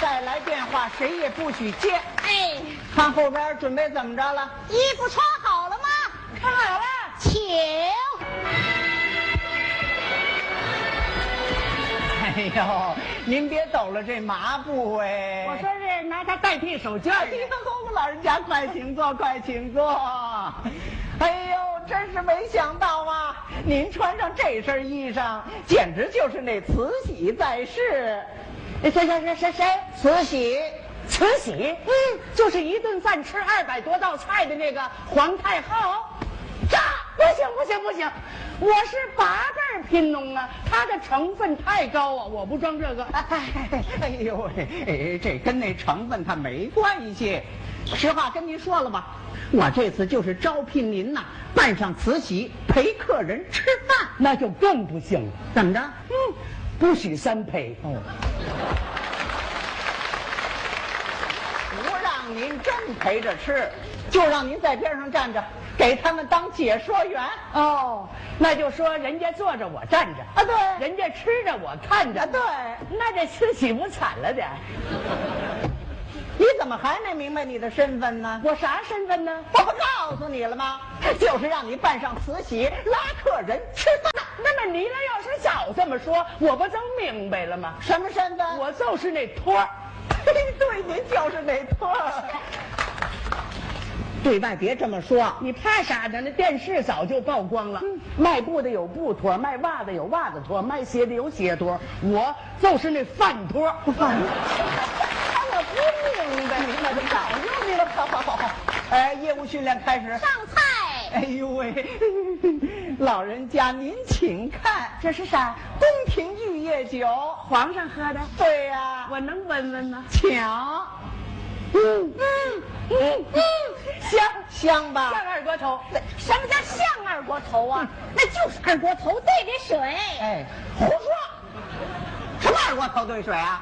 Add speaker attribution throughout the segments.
Speaker 1: 再来电话谁也不许接。
Speaker 2: 哎，
Speaker 1: 看后边准备怎么着了？
Speaker 2: 衣服穿好了吗？
Speaker 1: 穿好了，
Speaker 2: 请。
Speaker 1: 哎呦，您别抖了这麻布哎！
Speaker 3: 我说是拿它代替手绢。
Speaker 1: 哎呦，老人家快请坐，快请坐。哎呦，真是没想到啊！您穿上这身衣裳，简直就是那慈禧在世。
Speaker 3: 谁？
Speaker 1: 慈禧，
Speaker 3: 慈禧，就是一顿饭吃200多道菜的那个皇太后。不行，我是8辈贫农啊，它的成分太高啊，我不装这个。
Speaker 1: 哎呦喂，这跟那成分它没关系。实话跟您说了吧，我这次就是招聘您呐，扮上慈禧陪客人吃饭，
Speaker 3: 那就更不行了。
Speaker 1: 怎么着？
Speaker 3: 不许3陪。
Speaker 1: 不让您真陪着吃，就让您在边上站着，给他们当解说员。
Speaker 3: 哦，那就说人家坐着我站着
Speaker 1: 啊，对，
Speaker 3: 人家吃着我看着，
Speaker 1: 对，
Speaker 3: 那这慈禧不惨了点？
Speaker 1: 你怎么还没明白你的身份呢？
Speaker 3: 我啥身份呢？
Speaker 1: 我不告诉你了吗？就是让你扮上慈禧拉客人吃饭。
Speaker 3: 那么你要是早这么说，我不都明白了吗？
Speaker 1: 什么身份？
Speaker 3: 我就是那托儿。
Speaker 1: 对，您就是那托儿。对外别这么说，
Speaker 3: 你怕啥呢？那电视早就曝光了。卖布的有布托，卖袜子有袜子托，卖鞋的有鞋托，我就是那饭托。
Speaker 1: 我不明白，那就早就明白了。好。哎，业务训练开始。
Speaker 2: 上菜。
Speaker 1: 哎呦喂，老人家您请看，
Speaker 3: 这是啥？
Speaker 1: 宫廷玉液酒，
Speaker 3: 皇上喝的。
Speaker 1: 对呀，
Speaker 3: 我能闻闻吗？
Speaker 1: 抢。香吧？
Speaker 3: 像二锅头。
Speaker 2: 什么叫像二锅头啊？那就是二锅头兑的水。
Speaker 1: 哎，胡说！什么二锅头兑水啊？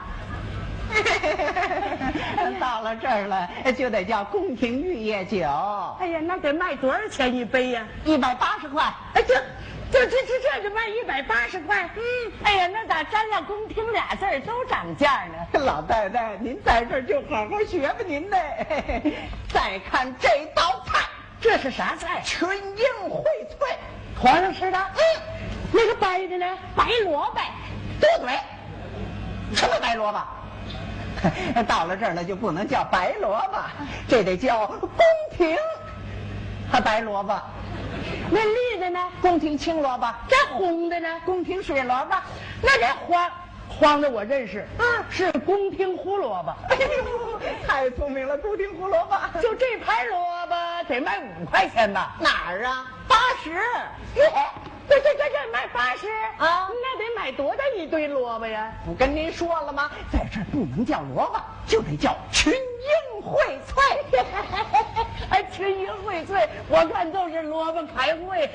Speaker 1: 到了这儿了，就得叫宫廷玉液酒。
Speaker 3: 哎呀，那得卖多少钱一杯呀
Speaker 1: ？180块。
Speaker 3: 哎，这就卖180块。哎呀，那咋沾了宫廷俩字儿都涨价呢？
Speaker 1: 老太太，您在这儿就好好学吧您呢。再看这道菜，
Speaker 3: 这是啥菜？
Speaker 1: 群英荟萃，
Speaker 3: 皇上吃的。那个白的呢？
Speaker 2: 白萝卜。
Speaker 1: 多嘴。什么白萝卜？到了这儿了就不能叫白萝卜，这得叫宫廷白萝卜。
Speaker 3: 那绿的呢？
Speaker 1: 宫廷青萝卜。
Speaker 3: 这红的呢？
Speaker 1: 宫廷水萝卜。
Speaker 3: 那这黄的我认识，是宫廷胡萝卜。
Speaker 1: 哎呦，太聪明了，宫廷胡萝卜。
Speaker 3: 就这盘萝卜得卖5块钱吧？
Speaker 1: 哪儿啊？80。
Speaker 3: 这卖80
Speaker 1: 啊？
Speaker 3: 那得买多大一堆萝卜呀？
Speaker 1: 我跟您说了吗？在这儿不能叫萝卜，就得叫群英荟萃。
Speaker 3: 哎，群英荟萃，我看就是萝卜开会。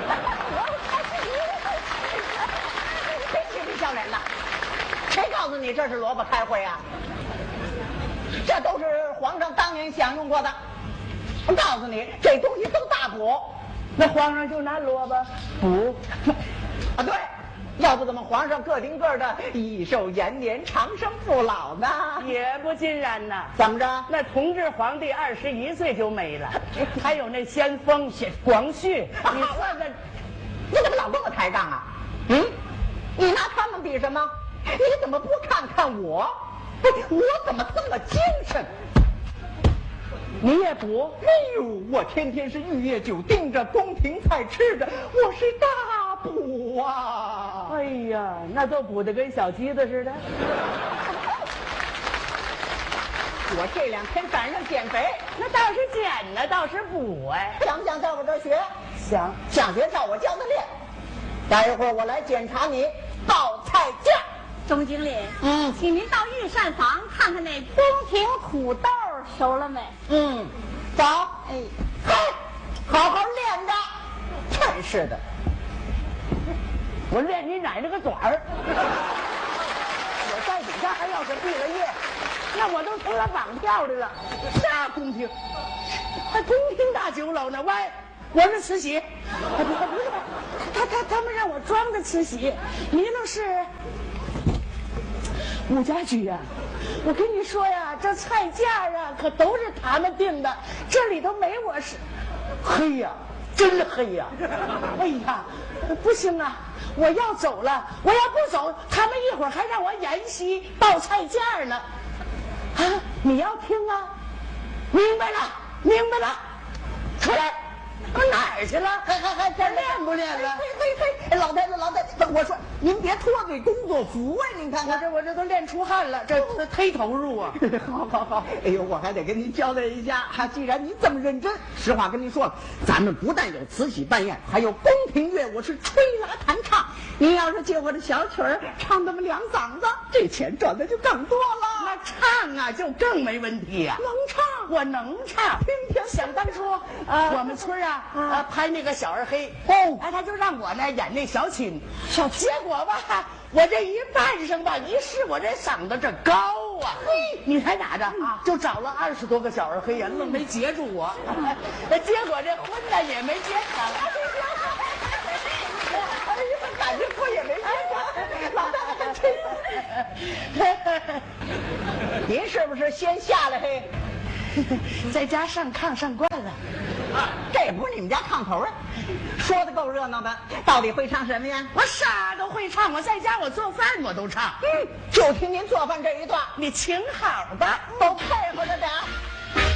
Speaker 1: 真是不笑脸的！谁告诉你这是萝卜开会啊？这都是皇上当年享用过的。我告诉你，这东西都大补。
Speaker 3: 那皇上就拿萝卜补
Speaker 1: 啊？对，要不怎么皇上个顶个的益寿延年、长生不老呢？
Speaker 3: 也不尽然呐。
Speaker 1: 怎么着？
Speaker 3: 那同治皇帝21岁就没了，还有那先锋广旭，你说这，
Speaker 1: 你怎么老跟我抬杠啊？你拿他们比什么？你怎么不看看我？我怎么这么精神？
Speaker 3: 你也补？
Speaker 1: 哎呦，我天天是玉液酒盯着，宫廷菜吃着，我是大补啊！
Speaker 3: 哎呀，那都补得跟小鸡子似的。
Speaker 1: 我这2天赶上减肥，
Speaker 3: 那倒是减呢，倒是补哎。
Speaker 1: 想不想在我这儿学？
Speaker 3: 想
Speaker 1: 学照我教的练。待一会儿我来检查你报菜价。
Speaker 2: 钟经理，请您到御膳房看看那宫廷土豆熟了没？
Speaker 1: 走。哎，好好练着。真是的，
Speaker 3: 我练你奶奶个爪儿！我在底下还要是毕了业，那我都成了绑票的了。啥宫廷？还宫廷大酒楼呢？喂，我是慈禧。不是，他们让我装的慈禧，你那是武家驹呀。 我跟你说呀，这菜价啊可都是他们定的，这里头没我是。黑呀，真黑呀！哎呀，不行啊，我要走了，我要不走，他们一会儿还让我演戏报菜价呢。啊，你要听啊？明白了，明白了，出来。哪儿去了？还这练不练了？
Speaker 1: 嘿，老太太，我说您别脱这工作服啊！您看看，
Speaker 3: 我这都练出汗了，这忒投入啊！
Speaker 1: 好，哎呦，我还得跟您交代一下，既然您这么认真，实话跟您说了，咱们不但有慈禧办宴，还有宫廷乐舞，是吹拉弹唱。您要是借我这小曲儿唱那么2嗓子，这钱赚的就更多了。
Speaker 3: 那唱啊，就更没问题呀、
Speaker 1: 能唱，
Speaker 3: 我能唱。想当初，我们村拍那个小二黑，他就让我呢演那小青，结果吧，我这一扮上吧，一试我这嗓子这高啊，你猜咋着？就找了20多个小二黑呀，愣没截住我，结果这婚呢也没结成。
Speaker 1: 感觉我也没结成，老太太真。您是不是先下来嘿？
Speaker 3: 在家上炕上惯了，
Speaker 1: 这不是你们家炕头啊？说的够热闹的，到底会唱什么呀？
Speaker 3: 我啥都会唱，我在家我做饭我都唱。
Speaker 1: 就听您做饭这一段，
Speaker 3: 你请好吧，
Speaker 1: 都配合着点。